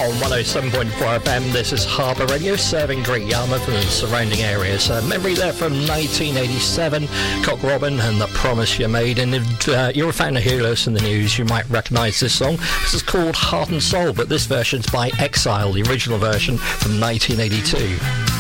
on 107.4 FM. This is Harbour Radio, serving Great Yarmouth and the surrounding areas. Memory there from 1987, Cock Robin and The Promise You Made. And if you're a fan of Heroes in the News, you might recognise this song. This is called Heart and Soul, but this version's by Exile, the original version from 1982.